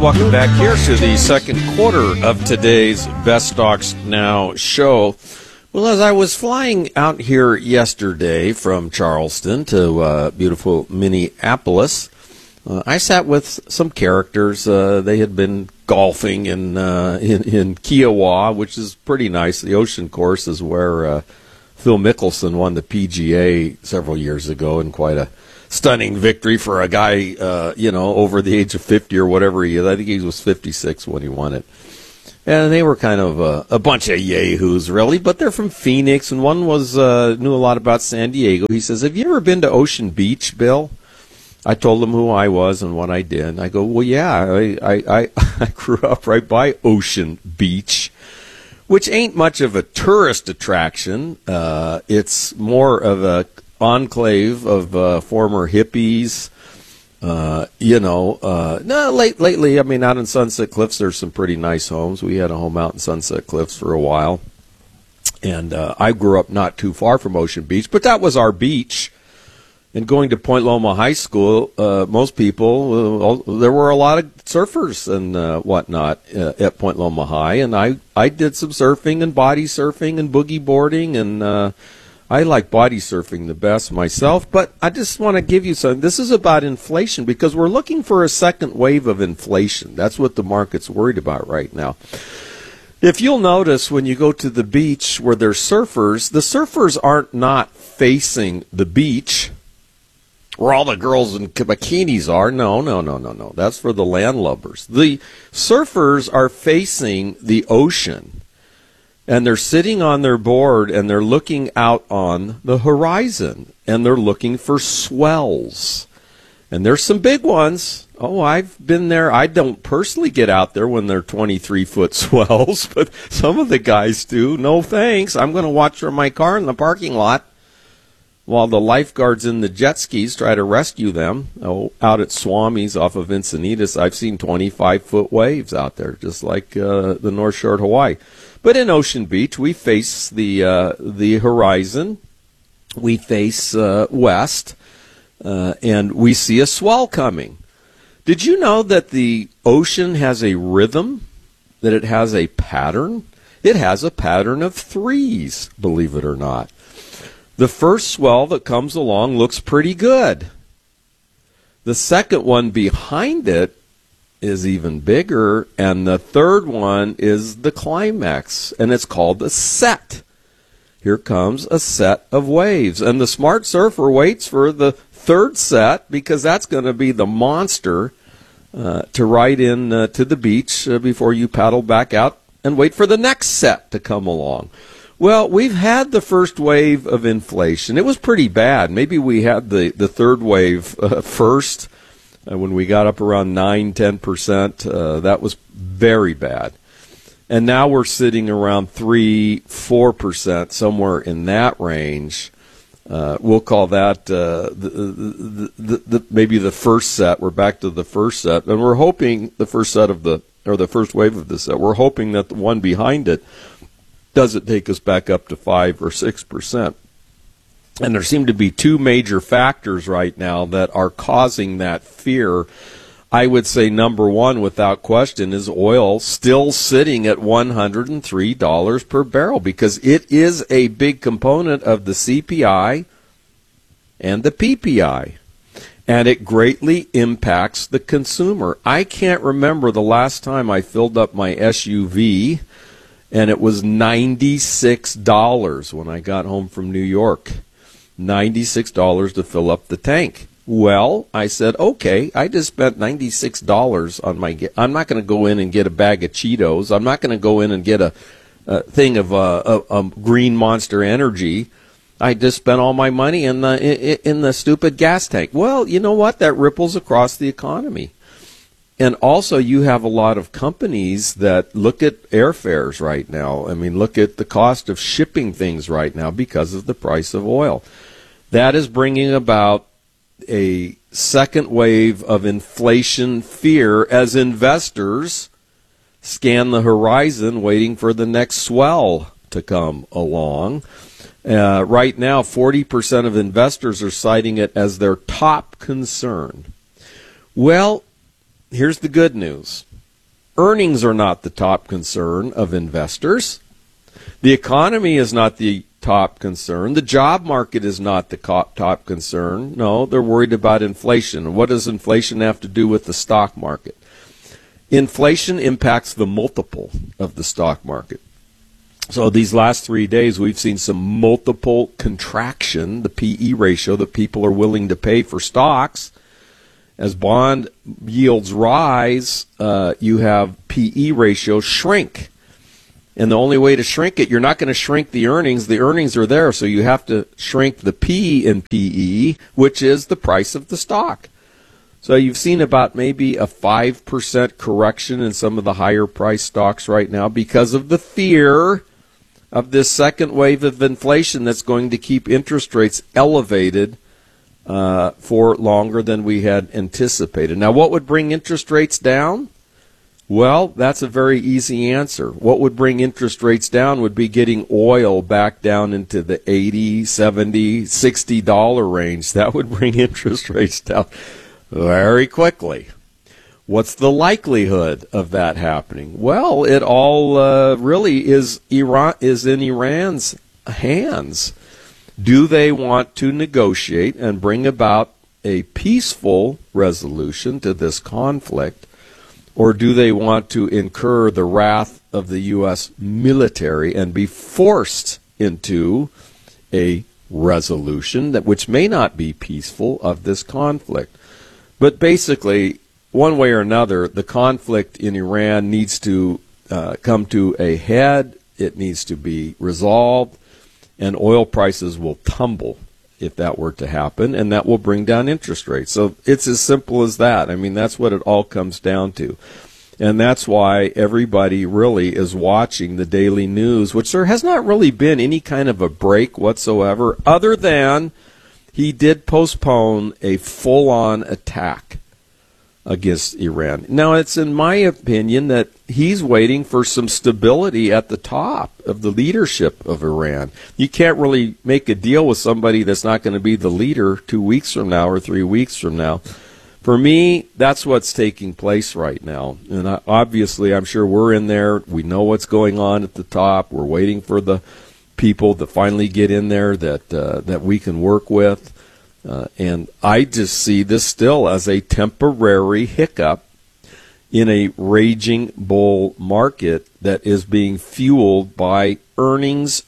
welcome back here to the second quarter of today's Best Stocks Now show. Well, as I was flying out here yesterday from Charleston to beautiful Minneapolis, I sat with some characters. They had been golfing in Kiowa, which is pretty nice. The Ocean Course is where Phil Mickelson won the PGA several years ago, in quite a stunning victory for a guy, over the age of 50 or whatever he is. I think he was 56 when he won it. And they were kind of a bunch of yahoos, really, but they're from Phoenix, and one was knew a lot about San Diego. He says, "Have you ever been to Ocean Beach, Bill?" I told him who I was and what I did. I go, "Well, yeah, I grew up right by Ocean Beach, which ain't much of a tourist attraction. It's more of a enclave of former hippies. Lately, I mean, out in Sunset Cliffs, there's some pretty nice homes. We had a home out in Sunset Cliffs for a while. And I grew up not too far from Ocean Beach, but that was our beach. And going to Point Loma High School, most people, there were a lot of surfers and whatnot at Point Loma High. And I did some surfing and body surfing and boogie boarding, and I like body surfing the best myself, but I just want to give you something. This is about inflation because we're looking for a second wave of inflation. That's what the market's worried about right now. If you'll notice when you go to the beach where there's surfers, the surfers aren't not facing the beach where all the girls in bikinis are. No. That's for the landlubbers. The surfers are facing the ocean. And they're sitting on their board and they're looking out on the horizon and they're looking for swells. And there's some big ones. Oh, I've been there. I don't personally get out there when they're 23-foot swells, but some of the guys do. No thanks. I'm going to watch from my car in the parking lot while the lifeguards in the jet skis try to rescue them. Oh, out at Swami's off of Encinitas, I've seen 25-foot waves out there, just like the North Shore of Hawaii. But in Ocean Beach, we face the horizon, we face west, and we see a swell coming. Did you know that the ocean has a rhythm, that it has a pattern? It has a pattern of threes, believe it or not. The first swell that comes along looks pretty good. The second one behind it is even bigger, and the third one is the climax, and it's called a set. Here comes a set of waves, and the smart surfer waits for the third set because that's going to be the monster to ride in to the beach before you paddle back out and wait for the next set to come along. Well, we've had the first wave of inflation. It was pretty bad. Maybe we had the third wave first. When we got up around 9-10%, that was very bad. And now we're sitting around 3-4%, somewhere in that range. We'll call that maybe the first set. We're back to the first set. And we're hoping the first set of the first wave of the set, we're hoping that the one behind it doesn't take us back up to 5 or 6%. And there seem to be two major factors right now that are causing that fear. I would say number one, without question, is oil still sitting at $103 per barrel because it is a big component of the CPI and the PPI. And it greatly impacts the consumer. I can't remember the last time I filled up my SUV, and it was $96 when I got home from New York. $96 to fill up the tank. Well, I said, okay, I just spent $96 on my. I'm not going to go in and get a bag of Cheetos. I'm not going to go in and get a thing of Green Monster Energy. I just spent all my money in the stupid gas tank. Well, you know what? That ripples across the economy. And also, you have a lot of companies that look at airfares right now. I mean, look at the cost of shipping things right now because of the price of oil. That is bringing about a second wave of inflation fear as investors scan the horizon waiting for the next swell to come along. Right now, 40% of investors are citing it as their top concern. Well, here's the good news. Earnings are not the top concern of investors. The economy is not the top concern. The job market is not the top concern. No, they're worried about inflation. What does inflation have to do with the stock market? Inflation impacts the multiple of the stock market. So these last 3 days, we've seen some multiple contraction, the PE ratio that people are willing to pay for stocks. As bond yields rise, you have PE ratios shrink. And the only way to shrink it, you're not going to shrink the earnings. The earnings are there, so you have to shrink the P in PE, which is the price of the stock. So you've seen about maybe a 5% correction in some of the higher priced stocks right now because of the fear of this second wave of inflation that's going to keep interest rates elevated for longer than we had anticipated. Now, what would bring interest rates down? Well, that's a very easy answer. What would bring interest rates down would be getting oil back down into the $80, $70, $60 range. That would bring interest rates down very quickly. What's the likelihood of that happening? Well, it all really is in Iran's hands. Do they want to negotiate and bring about a peaceful resolution to this conflict? Or do they want to incur the wrath of the U.S. military and be forced into a resolution which may not be peaceful of this conflict? But basically, one way or another, the conflict in Iran needs to come to a head. It needs to be resolved, and oil prices will tumble if that were to happen, and that will bring down interest rates. So it's as simple as that. I mean, that's what it all comes down to. And that's why everybody really is watching the daily news, which there has not really been any kind of a break whatsoever, other than he did postpone a full-on attack against Iran. Now, it's in my opinion that he's waiting for some stability at the top of the leadership of Iran. You can't really make a deal with somebody that's not going to be the leader 2 weeks from now or 3 weeks from now. For me, that's what's taking place right now. And obviously, I'm sure we're in there. We know what's going on at the top. We're waiting for the people to finally get in there that we can work with. And I just see this still as a temporary hiccup in a raging bull market that is being fueled by earnings.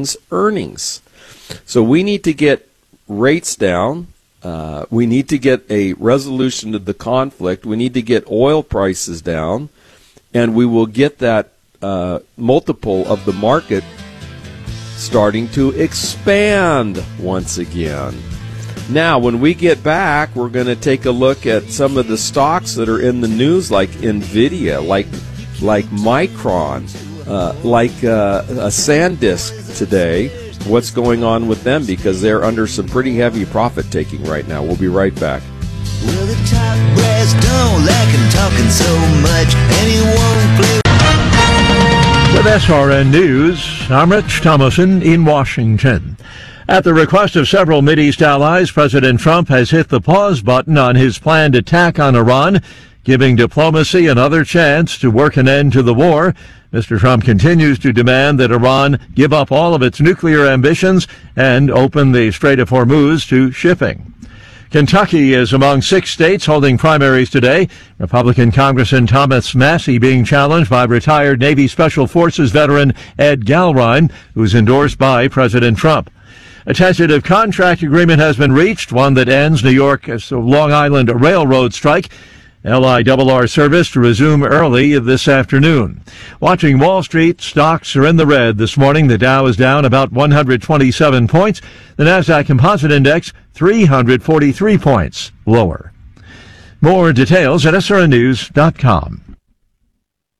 So we need to get rates down. We need to get a resolution to the conflict. We need to get oil prices down. And we will get that multiple of the market starting to expand once again. Now, when we get back, we're going to take a look at some of the stocks that are in the news, like NVIDIA, like Micron, like a SanDisk today. What's going on with them? Because they're under some pretty heavy profit-taking right now. We'll be right back. Well, the top brass don't like him talking so much, and he won't play. With SRN News, I'm Rich Thomason in Washington. At the request of several Mideast allies, President Trump has hit the pause button on his planned attack on Iran, giving diplomacy another chance to work an end to the war. Mr. Trump continues to demand that Iran give up all of its nuclear ambitions and open the Strait of Hormuz to shipping. Kentucky is among 6 states holding primaries today. Republican Congressman Thomas Massie being challenged by retired Navy Special Forces veteran Ed Galrine, who's endorsed by President Trump. A tentative contract agreement has been reached, one that ends New York's Long Island Railroad strike. LIRR service to resume early this afternoon. Watching Wall Street, stocks are in the red this morning. The Dow is down about 127 points. The Nasdaq Composite Index 343 points lower. More details at srnnews.com.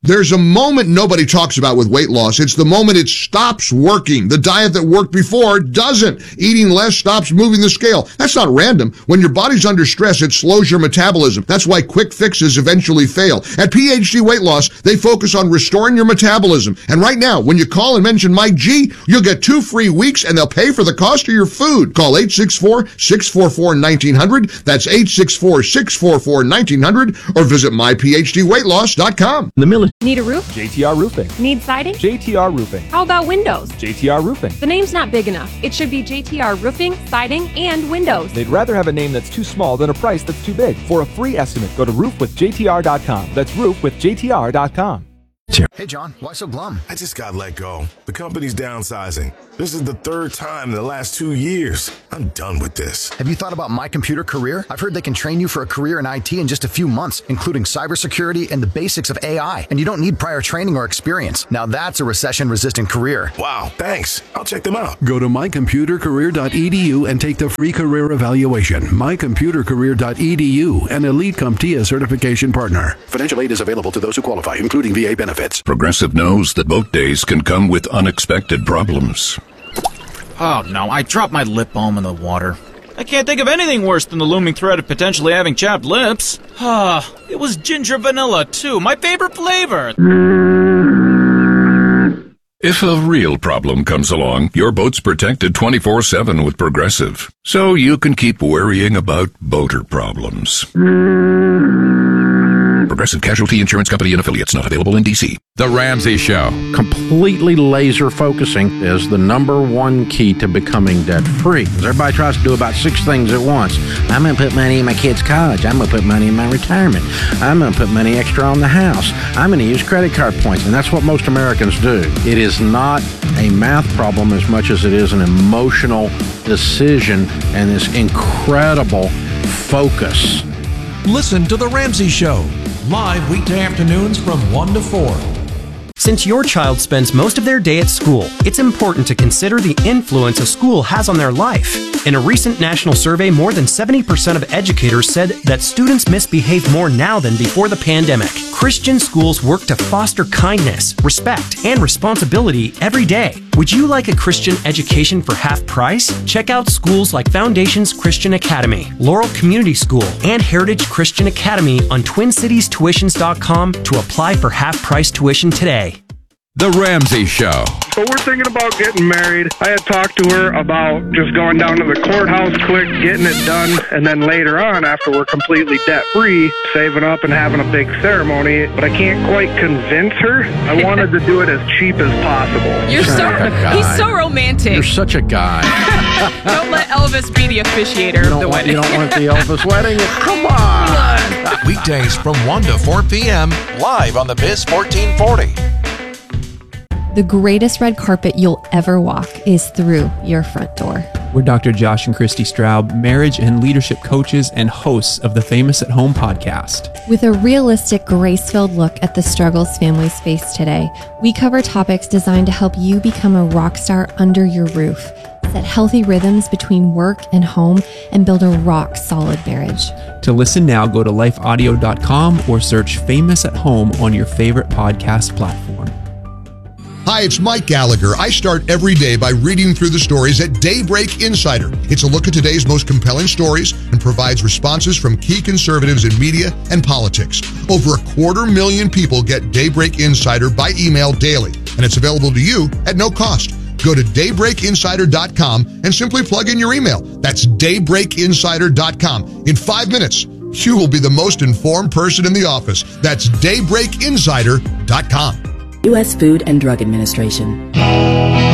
There's a moment nobody talks about with weight loss. It's the moment it stops working. The diet that worked before doesn't. Eating less stops moving the scale. That's not random. When your body's under stress, it slows your metabolism. That's why quick fixes eventually fail. At PhD Weight Loss, they focus on restoring your metabolism. And right now, when you call and mention Mike G, you'll get 2 free weeks and they'll pay for the cost of your food. Call 864-644-1900. That's 864-644-1900 or visit myphdweightloss.com. The military. Need a roof? JTR Roofing. Need siding? JTR Roofing. How about windows? JTR Roofing. The name's not big enough. It should be JTR Roofing, Siding, and Windows. They'd rather have a name that's too small than a price that's too big. For a free estimate, go to roofwithjtr.com. That's roofwithjtr.com. Hey, John, why so glum? I just got let go. The company's downsizing. This is the 3rd time in the last 2 years. I'm done with this. Have you thought about My Computer Career? I've heard they can train you for a career in IT in just a few months, including cybersecurity and the basics of AI, and you don't need prior training or experience. Now that's a recession-resistant career. Wow, thanks. I'll check them out. Go to mycomputercareer.edu and take the free career evaluation. mycomputercareer.edu, an Elite CompTIA certification partner. Financial aid is available to those who qualify, including VA benefits. Progressive knows that boat days can come with unexpected problems. Oh no, I dropped my lip balm in the water. I can't think of anything worse than the looming threat of potentially having chapped lips. It was ginger vanilla too, my favorite flavor. If a real problem comes along, your boat's protected 24/7 with Progressive, so you can keep worrying about boater problems. Progressive Casualty Insurance Company and affiliates, not available in D.C. The Ramsey Show. Completely laser focusing is the number one key to becoming debt-free. Everybody tries to do about 6 things at once. I'm going to put money in my kids' college. I'm going to put money in my retirement. I'm going to put money extra on the house. I'm going to use credit card points. And that's what most Americans do. It is not a math problem as much as it is an emotional decision and this incredible focus. Listen to The Ramsey Show, live weekday afternoons from 1 to 4. Since your child spends most of their day at school, it's important to consider the influence a school has on their life. In a recent national survey, more than 70% of educators said that students misbehave more now than before the pandemic. Christian schools work to foster kindness, respect, and responsibility every day. Would you like a Christian education for half price? Check out schools like Foundations Christian Academy, Laurel Community School, and Heritage Christian Academy on TwinCitiesTuitions.com to apply for half-price tuition today. The Ramsey Show. So we're thinking about getting married. I had talked to her about just going down to the courthouse quick, getting it done, and then later on, after we're completely debt-free, saving up and having a big ceremony. But I can't quite convince her. I wanted to do it as cheap as possible. He's so romantic. You're such a guy. Don't let Elvis be the officiator of the wedding. You don't want the Elvis wedding? Come on! Weekdays from 1 to 4 p.m. live on the Biz 1440. The greatest red carpet you'll ever walk is through your front door. We're Dr. Josh and Christy Straub, marriage and leadership coaches and hosts of the Famous at Home podcast. With a realistic, grace-filled look at the struggles families face today, we cover topics designed to help you become a rock star under your roof, set healthy rhythms between work and home, and build a rock-solid marriage. To listen now, go to lifeaudio.com or search Famous at Home on your favorite podcast platform. Hi, it's Mike Gallagher. I start every day by reading through the stories at Daybreak Insider. It's a look at today's most compelling stories and provides responses from key conservatives in media and politics. Over 250,000 people get Daybreak Insider by email daily, and it's available to you at no cost. Go to daybreakinsider.com and simply plug in your email. That's daybreakinsider.com. In 5 minutes, you will be the most informed person in the office. That's daybreakinsider.com. U.S. Food and Drug Administration.